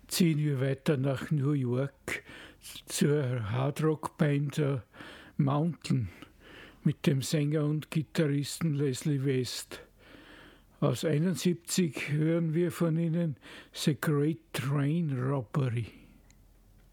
ziehen wir weiter nach New York zur Hardrock-Band Mountain mit dem Sänger und Gitarristen Leslie West. Aus 71 hören wir von ihnen The Great Train Robbery.